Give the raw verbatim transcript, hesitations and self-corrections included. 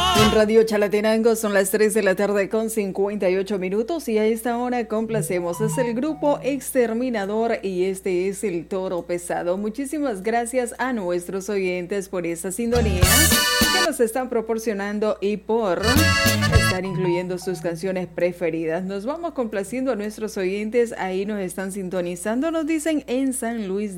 En Radio Chalatenango son las tres de la tarde con cincuenta y ocho minutos y a esta hora complacemos. Es el grupo Exterminador y este es el Toro Pesado. Muchísimas gracias a nuestros oyentes por esa sintonía que nos están proporcionando y por estar incluyendo sus canciones preferidas. Nos vamos complaciendo a nuestros oyentes, ahí nos están sintonizando, nos dicen en San Luis